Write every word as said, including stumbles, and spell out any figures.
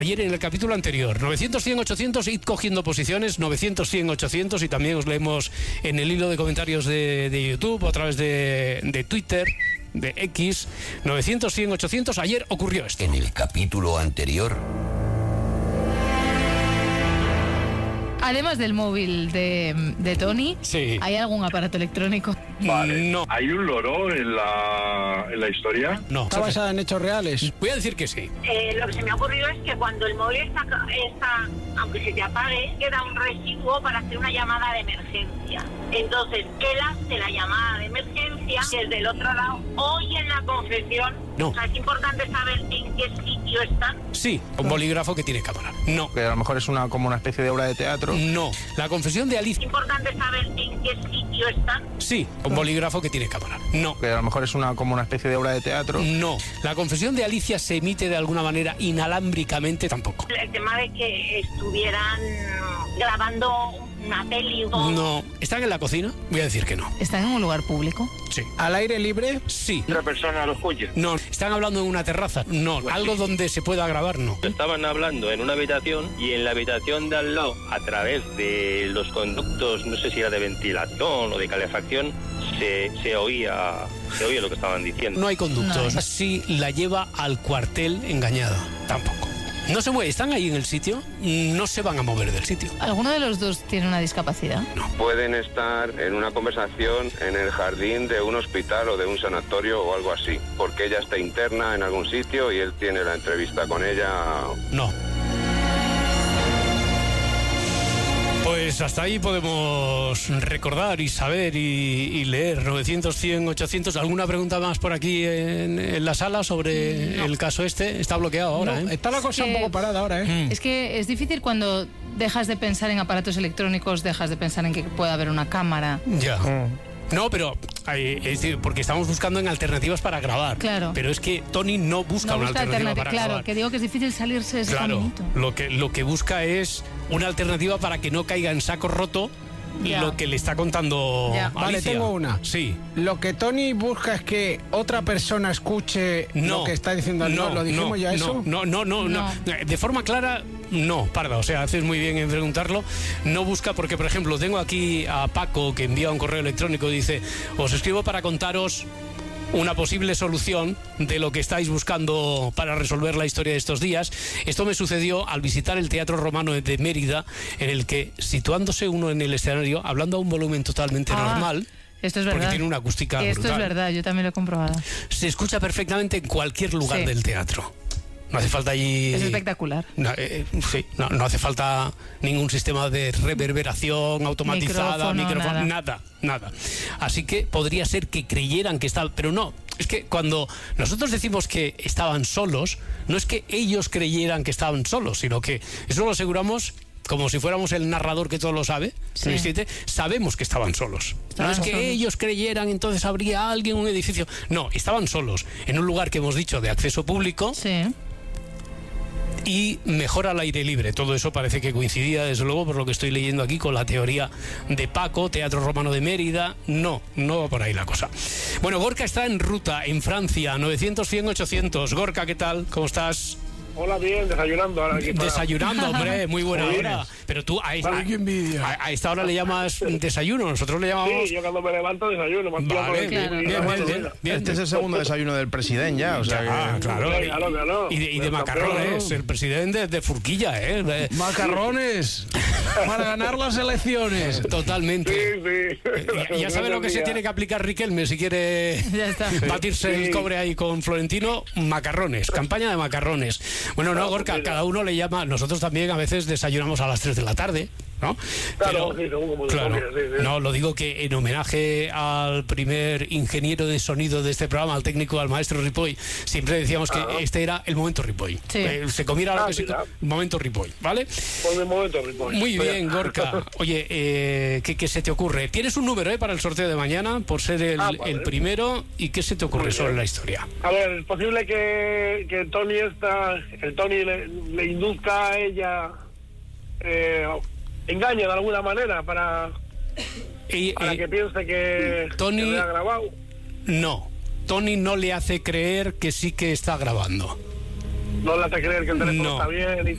Ayer en el capítulo anterior, novecientos, cien, ochocientos, id cogiendo posiciones, novecientos, cien, ochocientos, y también os leemos en el hilo de comentarios de, de YouTube, o a través de, de Twitter, de X, novecientos, cien, ochocientos, ayer ocurrió esto. En el capítulo anterior... Además del móvil de, de Tony, sí. ¿hay algún aparato electrónico? Vale. No. ¿Hay un loro en la, en la historia? No. ¿Está basada en hechos reales? Voy a decir que sí. Eh, lo que se me ha ocurrido es que cuando el móvil está, está, aunque se te apague, queda un residuo para hacer una llamada de emergencia. Entonces, él hace la llamada de emergencia desde el otro lado, oye en la confesión. No. O sea, es importante saber en qué sitio están. Sí, un bolígrafo que tiene cámara. No. Que a lo mejor es una como una especie de obra de teatro. No. La confesión de Es Alicia. importante saber en qué sitio están. Sí, un bolígrafo que tiene cámara. No. Que a lo mejor es una como una especie de obra de teatro. No. La confesión de Alicia se emite de alguna manera inalámbricamente tampoco. El tema de que estuvieran grabando una peli o... No. ¿Están en la cocina? Voy a decir que no. ¿Están en un lugar público? Sí. ¿Al aire libre? Sí. ¿Otra persona lo escucha? No. ¿Están hablando en una terraza? No. ¿Algo donde se pueda grabar? No. Estaban hablando en una habitación y en la habitación de al lado, a través de los conductos, no sé si era de ventilación o de calefacción, se, se oía se oía lo que estaban diciendo. No hay conductos. No. Así la lleva al cuartel engañada. Tampoco. No se mueve. ¿Están ahí en el sitio? No se van a mover del sitio. ¿Alguno de los dos tiene una discapacidad? Pueden estar en una conversación en el jardín de un hospital o de un sanatorio o algo así, porque ella está interna en algún sitio y él tiene la entrevista con ella. No. Pues hasta ahí podemos recordar y saber y, y leer. Novecientos, cien, ochocientos. ¿Alguna pregunta más por aquí en, en la sala sobre no. el caso este? Está bloqueado ahora, No, ¿eh? está la cosa que... un poco parada ahora, ¿eh? Mm. Es que es difícil cuando dejas de pensar en aparatos electrónicos, dejas de pensar en que puede haber una cámara. Ya. Mm. No, pero hay, es decir, porque estamos buscando en alternativas para grabar. Claro. Pero es que Tony no busca No una busca alternativa alternativa, para claro, grabar. que digo que es difícil salirse de ese Claro, caminito. lo que, lo que busca es una alternativa para que no caiga en saco roto Ya. lo que le está contando Ya. Alicia. Vale, tengo una. Sí. Lo que Tony busca es que otra persona escuche No. lo que está diciendo. No, ¿Lo dijimos no, ya no, eso? No, no, no, no, No. De forma clara, no, Parda. O sea, haces muy bien en preguntarlo. No busca, porque, por ejemplo, tengo aquí a Paco, que envía un correo electrónico, dice: os escribo para contaros una posible solución de lo que estáis buscando para resolver la historia de estos días. Esto me sucedió al visitar el Teatro Romano de Mérida, en el que, situándose uno en el escenario, hablando a un volumen totalmente Ah, normal, Esto es porque verdad. tiene una acústica Esto brutal, es verdad, yo también lo he comprobado. se escucha perfectamente en cualquier lugar Sí. del teatro. No hace falta allí... Es espectacular. No, eh, sí, no, no hace falta ningún sistema de reverberación automatizada, Micrófono, micrófono, nada. nada, nada. Así que podría ser que creyeran que estaba, pero no. Es que cuando nosotros decimos que estaban solos, no es que ellos creyeran que estaban solos, sino que eso lo aseguramos como si fuéramos el narrador que todo lo sabe. Sí. ¿Sí? Sabemos que estaban solos. Estaban no es que solos. ellos creyeran, entonces habría alguien en un edificio. No, estaban solos en un lugar que hemos dicho de acceso público. Sí. Y mejor al aire libre. Todo eso parece que coincidía, desde luego, por lo que estoy leyendo aquí, con la teoría de Paco, Teatro Romano de Mérida. No, no va por ahí la cosa. Bueno, Gorka está en ruta, en Francia, novecientos, cien, ochocientos. Gorka, ¿qué tal? ¿Cómo estás? Hola, bien, desayunando ahora aquí para... Desayunando, hombre, muy buena Muy hora. bien. Pero tú a, Ay, a, qué envidia. a, a esta hora le llamas desayuno, nosotros le llamamos... Sí, yo cuando me levanto desayuno. Me Vale, bien, bien, claro. bien, bien, bien. Este es el segundo desayuno del presidente ya, o sea Ah, que... claro. Sí, claro, claro. Y de, y de Del macarrones, campeón. el presidente de Furquilla, ¿eh? De- Macarrones para ganar las elecciones. Totalmente. Sí, sí. Ya, ya sabe lo que se tiene que aplicar Riquelme si quiere Ya está. batirse Sí. el cobre ahí con Florentino. Macarrones, campaña de macarrones. Bueno, no, Gorka, cada uno le llama. Nosotros también a veces desayunamos a las tres de la tarde, ¿no? Claro, Pero, sí, según como se claro, toque, sí, sí. no, lo digo que en homenaje al primer ingeniero de sonido de este programa, al técnico, al maestro Ripoll, siempre decíamos que este era el momento Ripoll. Sí. Eh, se comiera lo Ah, que se mira. momento Ripoll, ¿vale? Por el momento, Ripoll. Muy Estoy bien, acá. Gorka. Oye, eh, ¿qué, qué se te ocurre? Tienes un número, ¿eh? Para el sorteo de mañana, por ser el, Ah, vale. el primero. ¿Y qué se te ocurre Muy sobre bien. la historia? A ver, es posible que, que Tony esta, el Tony le, le induzca a ella, eh, engañe de alguna manera para, Y, para eh, que piense que, Tony- que le ha grabado. no, Tony no le hace creer que sí que está grabando. No le hace creer que el teléfono No. está bien y